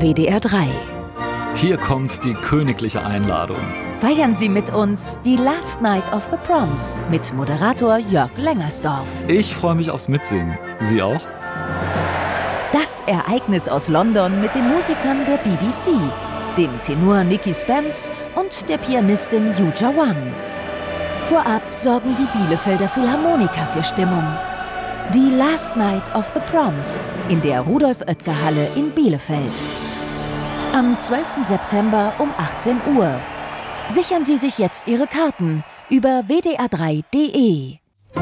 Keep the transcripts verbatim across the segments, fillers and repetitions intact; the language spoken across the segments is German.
W D R drei. Hier kommt die königliche Einladung. Feiern Sie mit uns die Last Night of the Proms mit Moderator Jörg Lengersdorf. Ich freue mich aufs Mitsingen. Sie auch? Das Ereignis aus London mit den Musikern der B B C, dem Tenor Nicky Spence und der Pianistin Yuja Wang. Vorab sorgen die Bielefelder Philharmoniker für Stimmung. Die Last Night of the Proms in der Rudolf-Oetker-Halle in Bielefeld. Am zwölften September um achtzehn Uhr. Sichern Sie sich jetzt Ihre Karten über w d r drei punkt d e.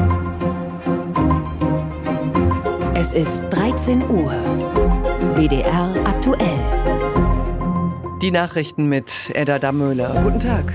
Es ist dreizehn Uhr. W D R aktuell. Die Nachrichten mit Edda Dammöhler. Guten Tag.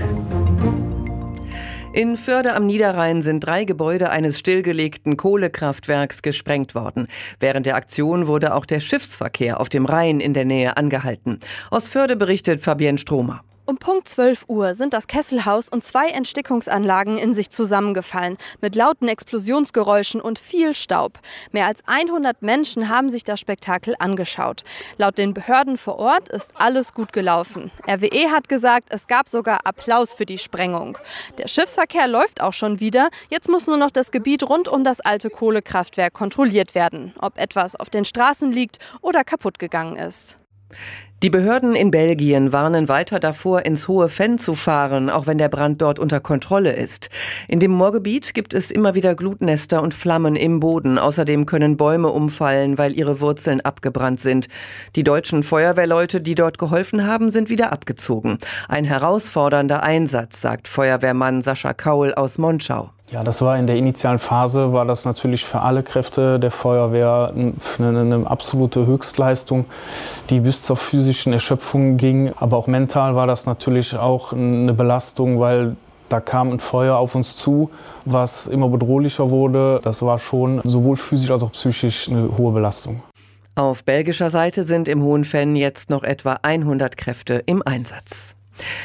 In Förde am Niederrhein sind drei Gebäude eines stillgelegten Kohlekraftwerks gesprengt worden. Während der Aktion wurde auch der Schiffsverkehr auf dem Rhein in der Nähe angehalten. Aus Förde berichtet Fabienne Stromer. Um Punkt zwölf Uhr sind das Kesselhaus und zwei Entstickungsanlagen in sich zusammengefallen, mit lauten Explosionsgeräuschen und viel Staub. Mehr als hundert Menschen haben sich das Spektakel angeschaut. Laut den Behörden vor Ort ist alles gut gelaufen. R W E hat gesagt, es gab sogar Applaus für die Sprengung. Der Schiffsverkehr läuft auch schon wieder. Jetzt muss nur noch das Gebiet rund um das alte Kohlekraftwerk kontrolliert werden, ob etwas auf den Straßen liegt oder kaputt gegangen ist. Die Behörden in Belgien warnen weiter davor, ins Hohe Venn zu fahren, auch wenn der Brand dort unter Kontrolle ist. In dem Moorgebiet gibt es immer wieder Glutnester und Flammen im Boden. Außerdem können Bäume umfallen, weil ihre Wurzeln abgebrannt sind. Die deutschen Feuerwehrleute, die dort geholfen haben, sind wieder abgezogen. Ein herausfordernder Einsatz, sagt Feuerwehrmann Sascha Kaul aus Monschau. Ja, das war in der initialen Phase, war das natürlich für alle Kräfte der Feuerwehr eine, eine absolute Höchstleistung, die bis zur physischen Erschöpfung ging. Aber auch mental war das natürlich auch eine Belastung, weil da kam ein Feuer auf uns zu, was immer bedrohlicher wurde. Das war schon sowohl physisch als auch psychisch eine hohe Belastung. Auf belgischer Seite sind im Hohen Venn jetzt noch etwa hundert Kräfte im Einsatz.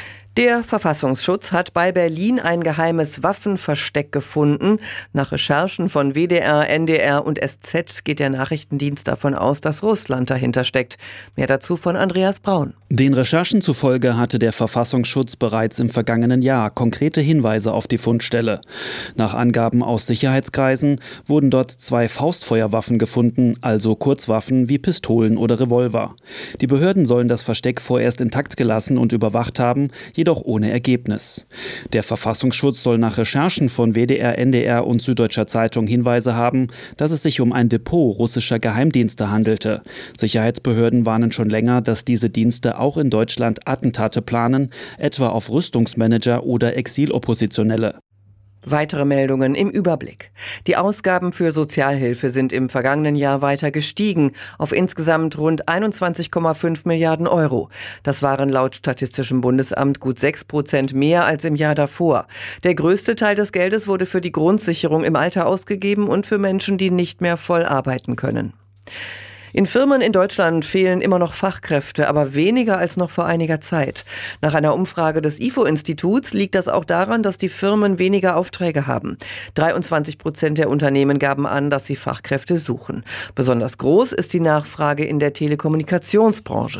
Der Verfassungsschutz hat bei Berlin ein geheimes Waffenversteck gefunden. Nach Recherchen von W D R, N D R und S Z geht der Nachrichtendienst davon aus, dass Russland dahinter steckt. Mehr dazu von Andreas Braun. Den Recherchen zufolge hatte der Verfassungsschutz bereits im vergangenen Jahr konkrete Hinweise auf die Fundstelle. Nach Angaben aus Sicherheitskreisen wurden dort zwei Faustfeuerwaffen gefunden, also Kurzwaffen wie Pistolen oder Revolver. Die Behörden sollen das Versteck vorerst intakt gelassen und überwacht haben, jedoch ohne Ergebnis. Der Verfassungsschutz soll nach Recherchen von W D R, N D R und Süddeutscher Zeitung Hinweise haben, dass es sich um ein Depot russischer Geheimdienste handelte. Sicherheitsbehörden warnen schon länger, dass diese Dienste auch in Deutschland Attentate planen, etwa auf Rüstungsmanager oder Exiloppositionelle. Weitere Meldungen im Überblick. Die Ausgaben für Sozialhilfe sind im vergangenen Jahr weiter gestiegen, auf insgesamt rund einundzwanzig Komma fünf Milliarden Euro. Das waren laut Statistischem Bundesamt gut sechs Prozent mehr als im Jahr davor. Der größte Teil des Geldes wurde für die Grundsicherung im Alter ausgegeben und für Menschen, die nicht mehr voll arbeiten können. In Firmen in Deutschland fehlen immer noch Fachkräfte, aber weniger als noch vor einiger Zeit. Nach einer Umfrage des I F O-Instituts liegt das auch daran, dass die Firmen weniger Aufträge haben. dreiundzwanzig Prozent der Unternehmen gaben an, dass sie Fachkräfte suchen. Besonders groß ist die Nachfrage in der Telekommunikationsbranche.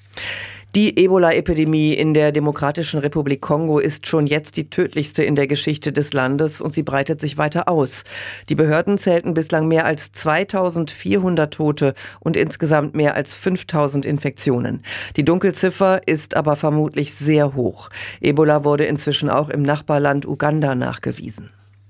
Die Ebola-Epidemie in der Demokratischen Republik Kongo ist schon jetzt die tödlichste in der Geschichte des Landes und sie breitet sich weiter aus. Die Behörden zählten bislang mehr als zweitausendvierhundert Tote und insgesamt mehr als fünftausend Infektionen. Die Dunkelziffer ist aber vermutlich sehr hoch. Ebola wurde inzwischen auch im Nachbarland Uganda nachgewiesen.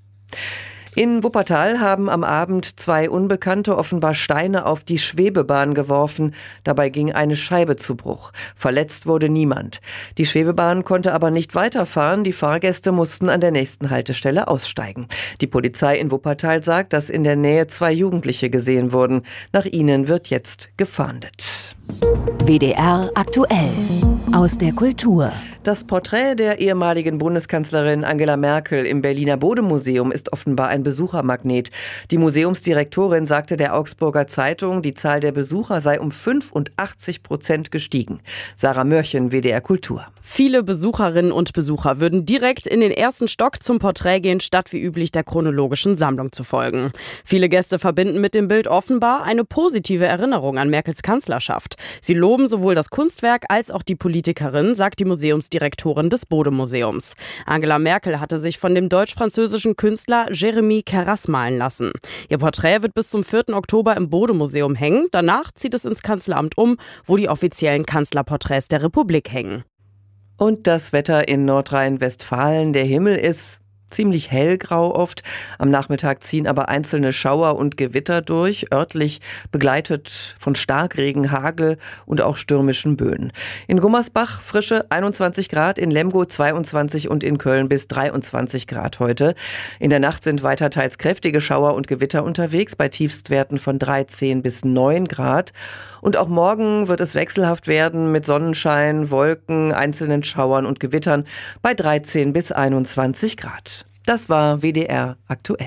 In Wuppertal haben am Abend zwei Unbekannte offenbar Steine auf die Schwebebahn geworfen. Dabei ging eine Scheibe zu Bruch. Verletzt wurde niemand. Die Schwebebahn konnte aber nicht weiterfahren. Die Fahrgäste mussten an der nächsten Haltestelle aussteigen. Die Polizei in Wuppertal sagt, dass in der Nähe zwei Jugendliche gesehen wurden. Nach ihnen wird jetzt gefahndet. W D R aktuell. aus der Kultur. Das Porträt der ehemaligen Bundeskanzlerin Angela Merkel im Berliner Bode-Museum ist offenbar ein Besuchermagnet. Die Museumsdirektorin sagte der Augsburger Zeitung, die Zahl der Besucher sei um fünfundachtzig Prozent gestiegen. Sarah Mörchen, W D R Kultur. Viele Besucherinnen und Besucher würden direkt in den ersten Stock zum Porträt gehen, statt wie üblich der chronologischen Sammlung zu folgen. Viele Gäste verbinden mit dem Bild offenbar eine positive Erinnerung an Merkels Kanzlerschaft. Sie loben sowohl das Kunstwerk als auch die Politikerin, sagt die Museumsdirektorin des Bode-Museums. Angela Merkel hatte sich von dem deutsch-französischen Künstler Jérémy Carras malen lassen. Ihr Porträt wird bis zum vierten Oktober im Bode-Museum hängen. Danach zieht es ins Kanzleramt um, wo die offiziellen Kanzlerporträts der Republik hängen. Und das Wetter in Nordrhein-Westfalen. Der Himmel ist ziemlich hellgrau oft. Am Nachmittag ziehen aber einzelne Schauer und Gewitter durch, örtlich begleitet von Starkregen, Hagel und auch stürmischen Böen. In Gummersbach frische einundzwanzig Grad, in Lemgo zweiundzwanzig und in Köln bis dreiundzwanzig Grad heute. In der Nacht sind weiter teils kräftige Schauer und Gewitter unterwegs, bei Tiefstwerten von dreizehn bis neun Grad. Und auch morgen wird es wechselhaft werden mit Sonnenschein, Wolken, einzelnen Schauern und Gewittern bei dreizehn bis einundzwanzig Grad. Das war W D R aktuell.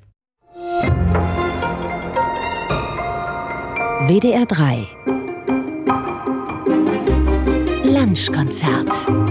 W D R drei Lunchkonzert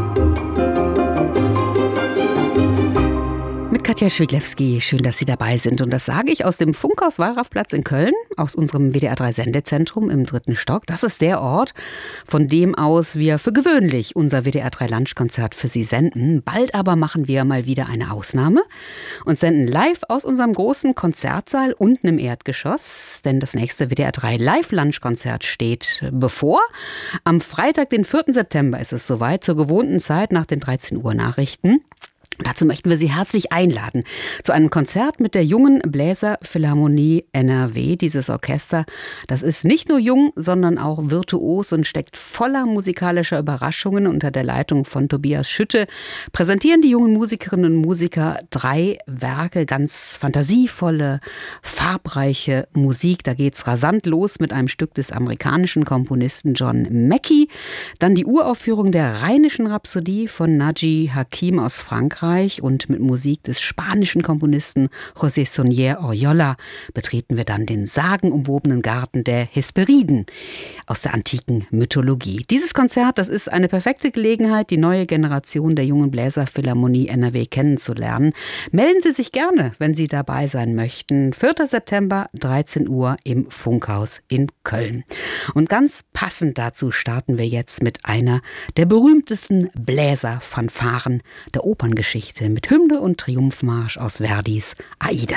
mit Katja Schwiglewski. Schön, dass Sie dabei sind. Und das sage ich aus dem Funkhaus Wallrafplatz in Köln, aus unserem W D R drei Sendezentrum im dritten Stock. Das ist der Ort, von dem aus wir für gewöhnlich unser W D R drei Lunchkonzert für Sie senden. Bald aber machen wir mal wieder eine Ausnahme und senden live aus unserem großen Konzertsaal unten im Erdgeschoss. Denn das nächste W D R drei Live-Lunchkonzert steht bevor. Am Freitag, den vierten September, ist es soweit, zur gewohnten Zeit nach den dreizehn Uhr Nachrichten. Dazu möchten wir Sie herzlich einladen zu einem Konzert mit der Jungen Bläserphilharmonie N R W. Dieses Orchester, das ist nicht nur jung, sondern auch virtuos und steckt voller musikalischer Überraschungen. Unter der Leitung von Tobias Schütte präsentieren die jungen Musikerinnen und Musiker drei Werke, ganz fantasievolle, farbreiche Musik. Da geht's rasant los mit einem Stück des amerikanischen Komponisten John Mackey. Dann die Uraufführung der Rheinischen Rhapsodie von Naji Hakim aus Frankreich. Und mit Musik des spanischen Komponisten José Sonier Oriola betreten wir dann den sagenumwobenen Garten der Hesperiden aus der antiken Mythologie. Dieses Konzert, das ist eine perfekte Gelegenheit, die neue Generation der Jungen Bläserphilharmonie N R W kennenzulernen. Melden Sie sich gerne, wenn Sie dabei sein möchten. vierter September, dreizehn Uhr im Funkhaus in Köln. Und ganz passend dazu starten wir jetzt mit einer der berühmtesten Bläserfanfaren der Operngeschichte mit Hymne und Triumphmarsch aus Verdis Aida.